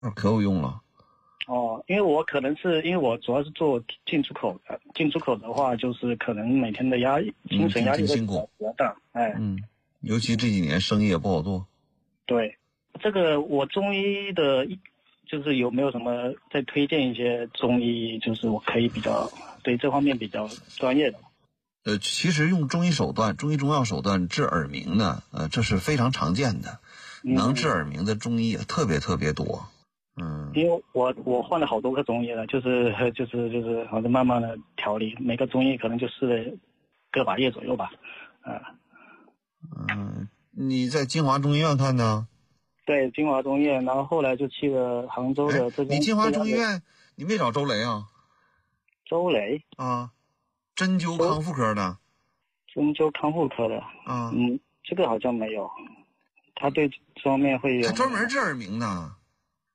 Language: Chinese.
可有用了。 哦，因为我可能是因为我主要是做进出口的，进出口的话就是可能每天的精神压力会比较大， 尤其这几年生意也不好做。 对，这个我中医的，就是有没有什么再推荐一些中医，就是我可以比较对这方面比较专业的。 其实用中医手段、中医中药手段治耳鸣呢，这是非常常见的，能治耳鸣的中医也特别特别多。 因为我换了好多个中医了，就是好像慢慢的调理，每个中医可能就试了个把月左右吧。 你在金华中医院看的？ 对，金华中医院，然后后来就去了杭州的这边。 你金华中医院，你没找周雷啊？ 周雷啊，针灸康复科的。 针灸康复科的啊， 这个好像没有。他对这方面会有。 他专门治耳鸣的。